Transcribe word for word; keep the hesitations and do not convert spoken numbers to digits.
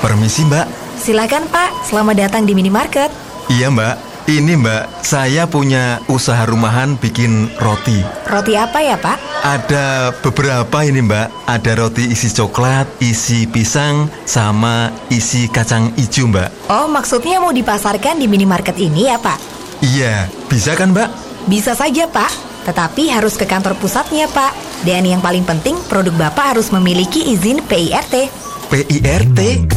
Permisi mbak. Silakan Pak, selamat datang di minimarket. Iya mbak, ini mbak, saya punya usaha rumahan bikin roti. Roti apa ya Pak? Ada beberapa ini mbak. Ada roti isi coklat, isi pisang, sama isi kacang hijau mbak. Oh, maksudnya mau dipasarkan di minimarket ini ya Pak? Iya, bisa kan mbak? Bisa saja Pak, tetapi harus ke kantor pusatnya Pak. Dan yang paling penting, produk Bapak harus memiliki izin P I R T. P I R T?